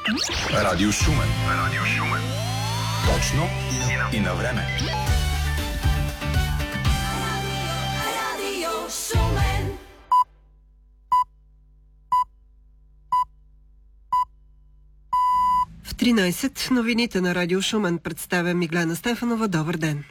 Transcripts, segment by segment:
Радио Шумен. Радио Шумен. Точно и на време. Радио Шумен. В 13 новините на Радио Шумен представя Миглена Стефанова. Добър ден!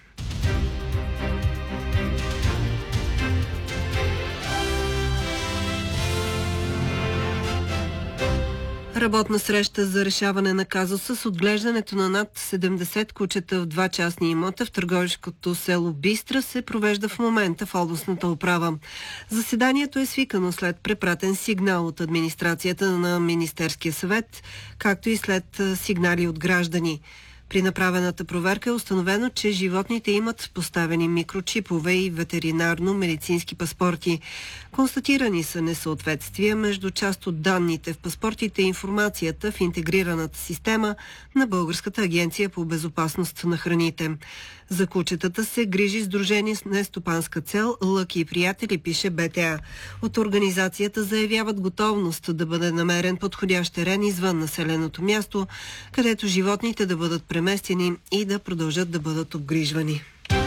Работна среща за решаване на казуса с отглеждането на над 70 кучета в 2 частни имота в търговишкото село Бистра се провежда в момента в областната управа. Заседанието е свикано след препратен сигнал от администрацията на Министерския съвет, както и след сигнали от граждани. При направената проверка е установено, че животните имат поставени микрочипове и ветеринарно-медицински паспорти. Констатирани са несъответствия между част от данните в паспортите и информацията в интегрираната система на Българската агенция по безопасност на храните. За кучетата се грижи сдружение с нестопанска цел Лъки и приятели, пише БТА. От организацията заявяват готовност да бъде намерен подходящ терен извън населеното място, където животните да бъдат преместени и да продължат да бъдат обгрижвани.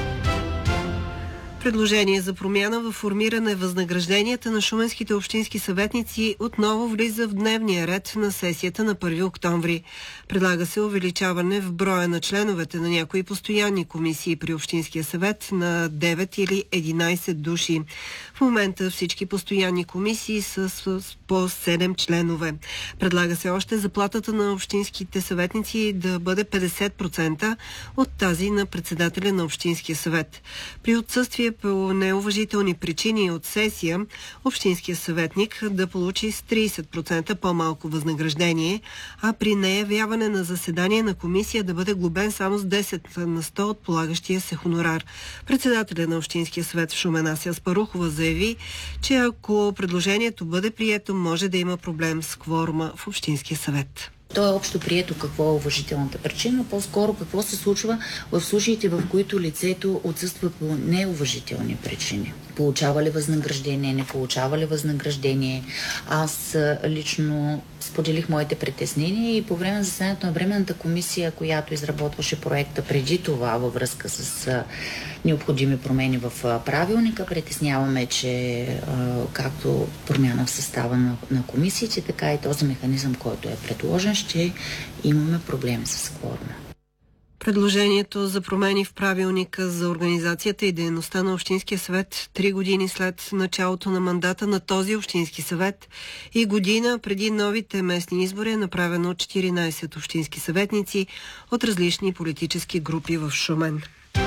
Предложение за промяна в формиране възнагражденията на шуменските общински съветници отново влиза в дневния ред на сесията на 1 октомври. Предлага се увеличаване в броя на членовете на някои постоянни комисии при Общинския съвет на 9 или 11 души. В момента всички постоянни комисии са с по 7 членове. Предлага се още заплатата на общинските съветници да бъде 50% от тази на председателя на Общинския съвет. При отсъствие по неуважителни причини от сесия, общинския съветник да получи с 30% по-малко възнаграждение, а при неявяване на заседание на комисия да бъде глобен само с 10 на 100 от полагащия се хонорар. Председателя на Общинския съвет в Шумен Ася Аспарухова заяви, че ако предложението бъде прието, може да има проблем с кворума в Общинския съвет. То е общо прието какво е уважителната причина, по-скоро какво се случва в случаите, в които лицето отсъства по неуважителни причини. Получава ли възнаграждение, не получава ли възнаграждение. Аз лично споделих моите притеснения и по време на заседанието на Временната комисия, която изработваше проекта преди това във връзка с необходими промени в правилника, притесняваме, че както промяна в състава на комисиите, така и този механизъм, който е предложен, ще имаме проблеми с кворума. Предложението за промени в правилника за организацията и дейността на Общинския съвет 3 години след началото на мандата на този Общински съвет и година преди новите местни избори е направено от 14 общински съветници от различни политически групи в Шумен.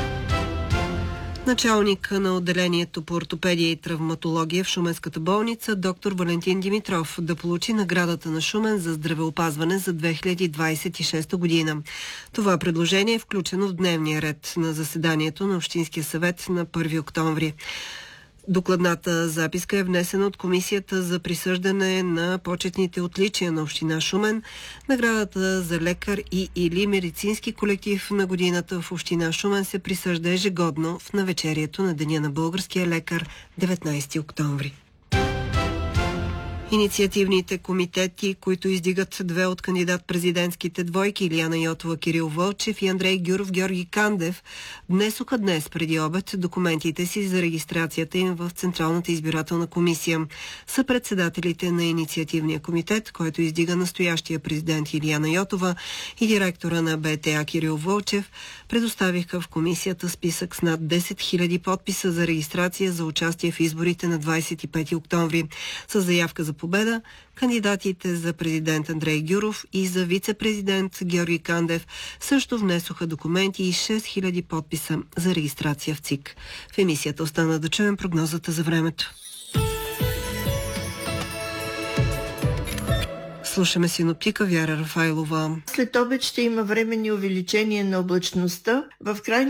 Началник на отделението по ортопедия и травматология в Шуменската болница доктор Валентин Димитров да получи наградата на Шумен за здравеопазване за 2026 година. Това предложение е включено в дневния ред на заседанието на Общинския съвет на 1 октомври. Докладната записка е внесена от Комисията за присъждане на почетните отличия на община Шумен. Наградата за лекар и или медицински колектив на годината в община Шумен се присъжда ежегодно в навечерието на Деня на българския лекар 19 октомври. Инициативните комитети, които издигат 2 от кандидат-президентските двойки Илияна Йотова, Кирил Вълчев и Андрей Гюров, Георги Кандев, внесоха днес преди обед документите си за регистрацията им в Централната избирателна комисия. Съпредседателите на инициативния комитет, който издига настоящия президент Илияна Йотова и директора на БТА Кирил Вълчев, предоставиха в комисията списък с над 10 000 подписа за регистрация за участие в изборите на 25 октомври. С заявка за победа, кандидатите за президент Андрей Гюров и за вице-президент Георги Кандев също внесоха документи и 6000 подписа за регистрация в ЦИК. В емисията остана да чуем прогнозата за времето. Слушаме синоптика Вяра Рафайлова. След обед ще има временни увеличения на облачността. В крайни